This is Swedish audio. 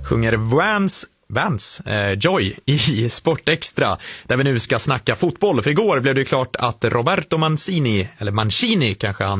sjunger Vans Joy i Sportextra, där vi nu ska snacka fotboll. För igår blev det klart att Roberto Mancini, eller Mancini kanske han